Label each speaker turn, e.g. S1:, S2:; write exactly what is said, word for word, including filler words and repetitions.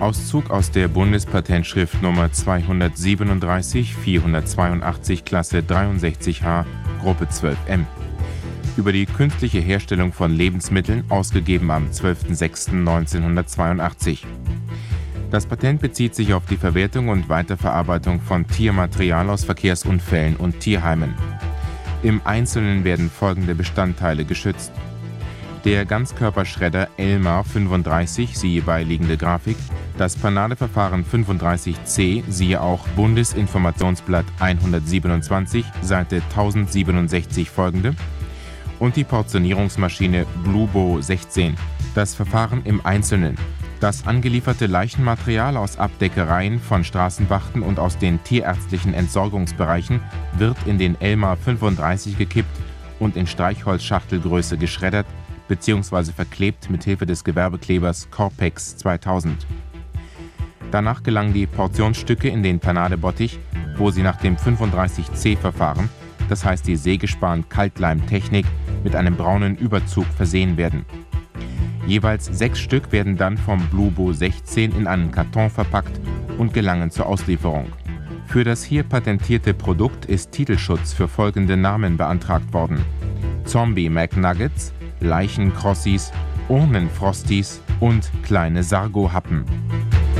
S1: Auszug aus der Bundespatentschrift Nummer zweihundertsiebenunddreißig vierhundertzweiundachtzig Klasse dreiundsechzig H Gruppe zwölf M. Über die künstliche Herstellung von Lebensmitteln, ausgegeben am zwölften sechsten neunzehnhundertzweiundachtzig. Das Patent bezieht sich auf die Verwertung und Weiterverarbeitung von Tiermaterial aus Verkehrsunfällen und Tierheimen. Im Einzelnen werden folgende Bestandteile geschützt: der Ganzkörperschredder Elmar fünfunddreißig, siehe beiliegende Grafik, das Panadeverfahren fünfunddreißig C, siehe auch Bundesinformationsblatt hundertsiebenundzwanzig, Seite tausendsiebenundsechzig folgende, und die Portionierungsmaschine Blubo sechzehn. Das Verfahren im Einzelnen: das angelieferte Leichenmaterial aus Abdeckereien von Straßenwachten und aus den tierärztlichen Entsorgungsbereichen wird in den Elmar fünfunddreißig gekippt und in Streichholzschachtelgröße geschreddert bzw. verklebt mit Hilfe des Gewerbeklebers Corpex zweitausend. Danach gelangen die Portionsstücke in den Panadebottich, wo sie nach dem fünfunddreißig C-Verfahren, das heißt die Sägespan-Kaltleimtechnik, mit einem braunen Überzug versehen werden. Jeweils sechs Stück werden dann vom Blubo sechzehn in einen Karton verpackt und gelangen zur Auslieferung. Für das hier patentierte Produkt ist Titelschutz für folgende Namen beantragt worden: Zombie McNuggets, Leichen-Crossis, Urnenfrosties und kleine Sargo-Happen.